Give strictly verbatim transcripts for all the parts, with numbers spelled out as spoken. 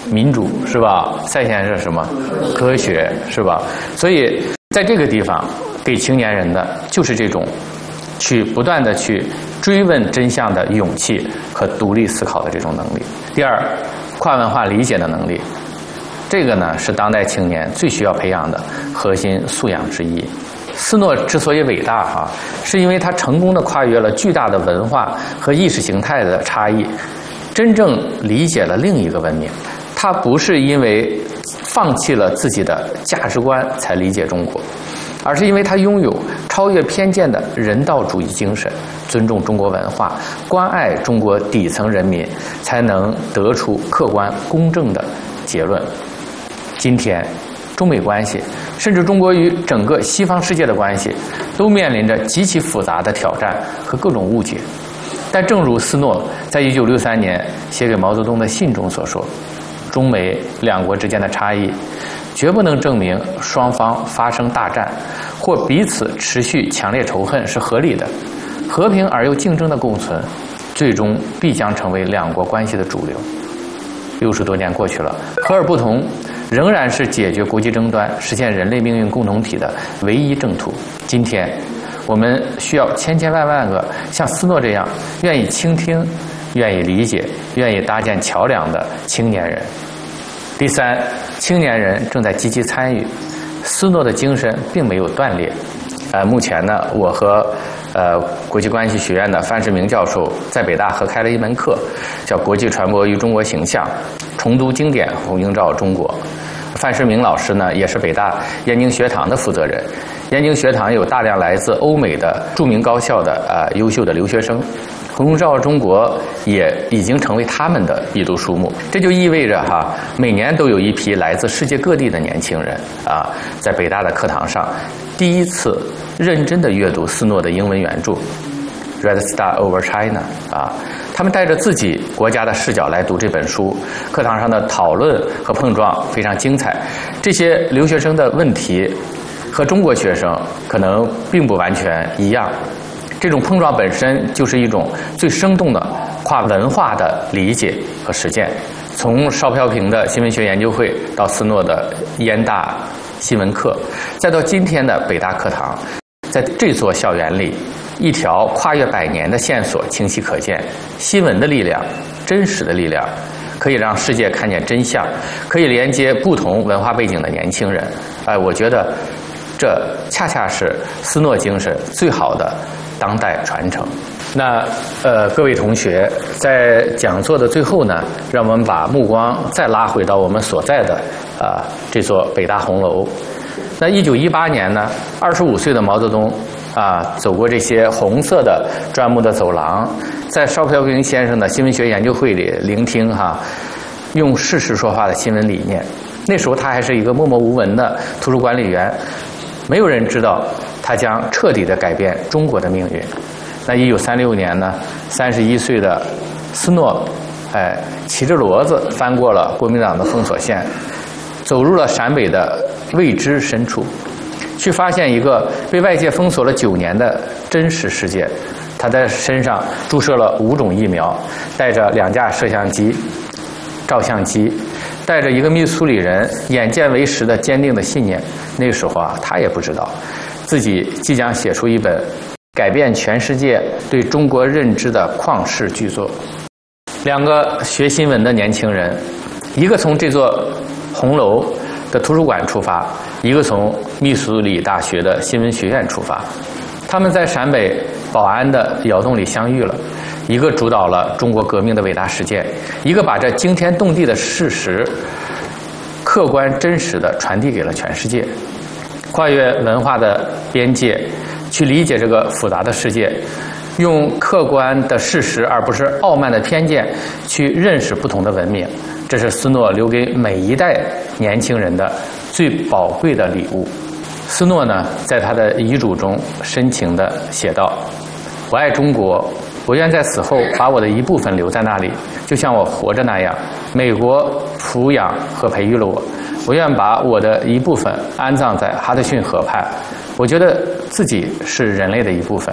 民主是吧？赛县是什么？科学是吧？所以在这个地方给青年人的就是这种去不断的去追问真相的勇气和独立思考的这种能力。第二，跨文化理解的能力，这个呢是当代青年最需要培养的核心素养之一。斯诺之所以伟大哈，是因为他成功的跨越了巨大的文化和意识形态的差异，真正理解了另一个文明。他不是因为放弃了自己的价值观才理解中国，而是因为他拥有超越偏见的人道主义精神，尊重中国文化，关爱中国底层人民，才能得出客观公正的结论。今天中美关系，甚至中国与整个西方世界的关系，都面临着极其复杂的挑战和各种误解。但正如斯诺在一九六三年写给毛泽东的信中所说，中美两国之间的差异绝不能证明双方发生大战或彼此持续强烈仇恨是合理的。和平而又竞争的共存，最终必将成为两国关系的主流。六十多年过去了，和而不同仍然是解决国际争端、实现人类命运共同体的唯一正途。今天，我们需要千千万万个像斯诺这样愿意倾听、愿意理解、愿意搭建桥梁的青年人。第三，青年人正在积极参与，斯诺的精神并没有断裂。呃，目前呢，我和呃国际关系学院的范世明教授在北大合开了一门课，叫《国际传播与中国形象：重读经典和映照中国》。范世明老师呢，也是北大燕京学堂的负责人。燕京学堂有大量来自欧美的著名高校的呃优秀的留学生，映照中国也已经成为他们的必读书目。这就意味着哈，每年都有一批来自世界各地的年轻人啊，在北大的课堂上第一次认真地阅读斯诺的英文原著《Red Star Over China》啊，他们带着自己国家的视角来读这本书，课堂上的讨论和碰撞非常精彩。这些留学生的问题和中国学生可能并不完全一样，这种碰撞本身就是一种最生动的跨文化的理解和实践。从邵飘萍的新闻学研究会到斯诺的燕大新闻课，再到今天的北大课堂，在这座校园里，一条跨越百年的线索清晰可见。新闻的力量，真实的力量，可以让世界看见真相，可以连接不同文化背景的年轻人。哎，我觉得这恰恰是斯诺精神最好的当代传承。那呃，各位同学，在讲座的最后呢，让我们把目光再拉回到我们所在的啊、呃、这座北大红楼。那一九一八年呢，二十五岁的毛泽东啊，走过这些红色的砖木的走廊，在邵飘萍先生的新闻学研究会里聆听哈，用事实说话的新闻理念。那时候他还是一个默默无闻的图书管理员，没有人知道他将彻底的改变中国的命运。那一九三六年呢，三十一岁的斯诺，哎，骑着骡子翻过了国民党的封锁线，走入了陕北的未知深处，去发现一个被外界封锁了九年的真实世界。他在身上注射了五种疫苗，带着两架摄像机、照相机，带着一个密苏里人眼见为实的坚定的信念。那个时候啊，他也不知道自己即将写出一本改变全世界对中国认知的旷世巨作。两个学新闻的年轻人，一个从这座红楼的图书馆出发，一个从密苏里大学的新闻学院出发。他们在陕北保安的窑洞里相遇了，一个主导了中国革命的伟大实践，一个把这惊天动地的事实客观真实地传递给了全世界。跨越文化的边界，去理解这个复杂的世界，用客观的事实而不是傲慢的偏见去认识不同的文明，这是斯诺留给每一代年轻人的最宝贵的礼物。斯诺呢，在他的遗嘱中深情地写道：我爱中国，我愿在死后把我的一部分留在那里，就像我活着那样。美国抚养和培育了我，我愿把我的一部分安葬在哈德逊河畔。我觉得自己是人类的一部分，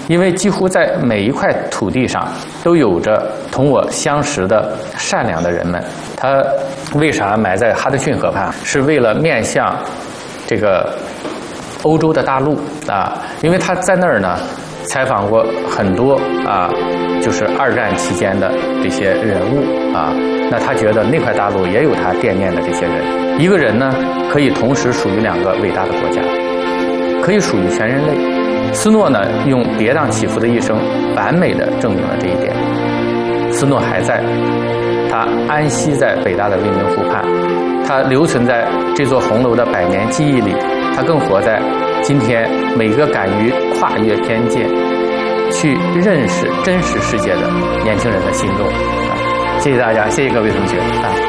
因为几乎在每一块土地上都有着同我相识的善良的人们。他为啥埋在哈德逊河畔？是为了面向这个欧洲的大陆啊，因为他在那儿呢采访过很多啊，就是二战期间的这些人物啊。那他觉得那块大陆也有他惦念的这些人。一个人呢，可以同时属于两个伟大的国家，可以属于全人类。斯诺呢，用跌宕起伏的一生，完美的证明了这一点。斯诺还在，他安息在北大的未名湖畔，他留存在这座红楼的百年记忆里，他更活在今天每个敢于跨越边界去认识真实世界的年轻人的心中。啊，谢谢大家，谢谢各位同学啊。